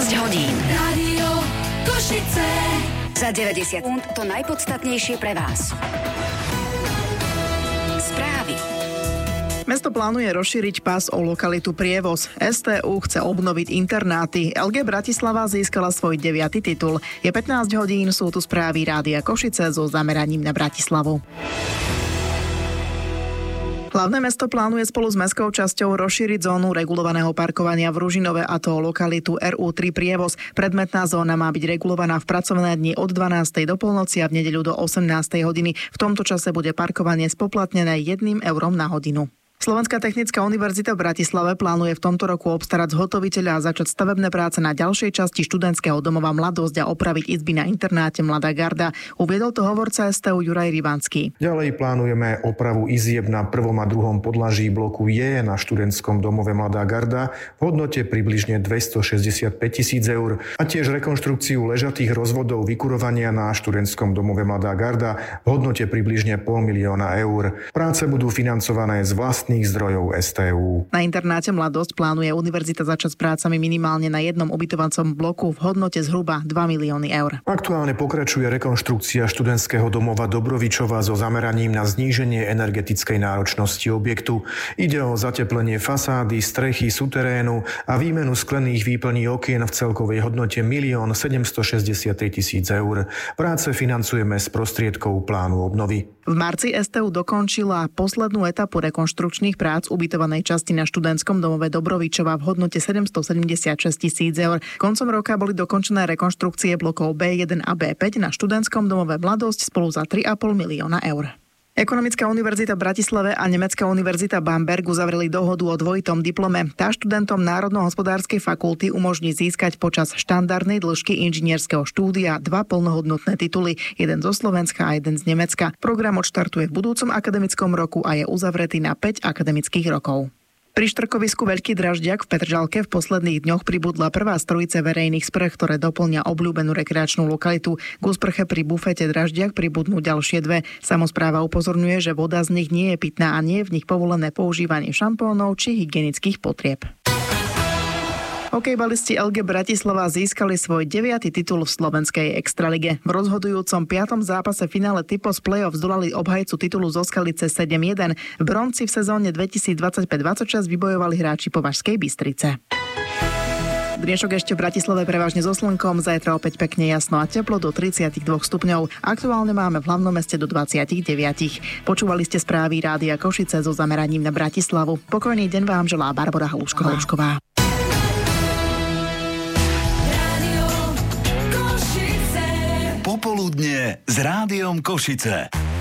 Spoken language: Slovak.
hodín. Rádio Košice. Za 90 sekúnd to najpodstatnejšie pre vás. Správy. Mesto plánuje rozšíriť pás o lokalitu Prievoz. STU chce obnoviť internáty. LG Bratislava získala svoj 9. titul. Je 15 hodín, sú tu správy Rádia Košice so zameraním na Bratislavu. Hlavné mesto plánuje spolu s mestskou časťou rozšíriť zónu regulovaného parkovania v Ružinove, a to lokalitu RU3 Prievoz. Predmetná zóna má byť regulovaná v pracovné dni od 12. do polnoci a v nedeľu do 18. hodiny. V tomto čase bude parkovanie spoplatnené 1 eurom na hodinu. Slovenská technická univerzita v Bratislave plánuje v tomto roku obstarať zhotoviteľa a začať stavebné práce na ďalšej časti študentského domova Mladosť a opraviť izby na internáte Mladá garda. Uviedol to hovorca STU Juraj Rivanský. Ďalej plánujeme opravu izieb na 1. a 2. podlaží bloku J na študentskom domove Mladá garda v hodnote približne 265 000 eur a tiež rekonštrukciu ležatých rozvodov vykurovania na študentskom domove Mladá garda v hodnote približne 500 000 eur. Práce budú financované z vlastných zdrojov STU. Na internáte Mladosť plánuje univerzita začať s prácami minimálne na jednom ubytovacom bloku v hodnote zhruba 2 milióny eur. Aktuálne pokračuje rekonštrukcia študentského domova Dobrovičova so zameraním na zníženie energetickej náročnosti objektu. Ide o zateplenie fasády, strechy, suterénu a výmenu sklených výplní okien v celkovej hodnote 1 763 000 eur. Práce financujeme z prostriedkov plánu obnovy. V marci STU dokončila poslednú etapu rekonštrukčných prác ubytovanej časti na študentskom domove Dobrovičova v hodnote 776 000 eur. Koncom roka boli dokončené rekonštrukcie blokov B1 a B5 na študentskom domove Mladosť spolu za 3,5 milióna eur. Ekonomická univerzita v Bratislave a Nemecká univerzita Bamberg uzavreli dohodu o dvojitom diplome. Tá študentom Národno-hospodárskej fakulty umožní získať počas štandardnej dĺžky inžinierského štúdia 2 plnohodnotné tituly, jeden zo Slovenska a jeden z Nemecka. Program odštartuje v budúcom akademickom roku a je uzavretý na 5 akademických rokov. Pri štrkovisku Veľký Dražďak v Petržalke v posledných dňoch pribudla prvá z trojice verejných sprch, ktoré doplňa obľúbenú rekreačnú lokalitu. K sprche pri bufete Dražďak pribudnú ďalšie 2. Samospráva upozorňuje, že voda z nich nie je pitná a nie je v nich povolené používanie šampónov či hygienických potrieb. Hokejbalisti LG Bratislava získali svoj 9. titul v slovenskej extralige. V rozhodujúcom 5. zápase finále Typos play-off zdolali obhajcu titulu zo Skalice 7-1. Bronci v sezóne 2025-26 vybojovali hráči Považskej Bystrice. Dnešok ešte v Bratislave prevažne so slnkom, zajtra opäť pekne jasno a teplo do 32 stupňov. Aktuálne máme v hlavnom meste do 29. Počúvali ste správy Rádia Košice so zameraním na Bratislavu. Pokojný deň vám želá Barbora Halušková. Popoludne s Rádiom Košice.